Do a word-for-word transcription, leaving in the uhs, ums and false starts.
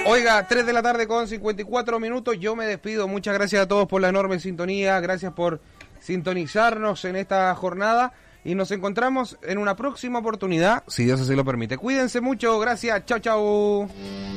Oiga, tres de la tarde con cincuenta y cuatro minutos, yo me despido. Muchas gracias a todos por la enorme sintonía, gracias por sintonizarnos en esta jornada y nos encontramos en una próxima oportunidad, si Dios así lo permite. Cuídense mucho, gracias, chao, chao.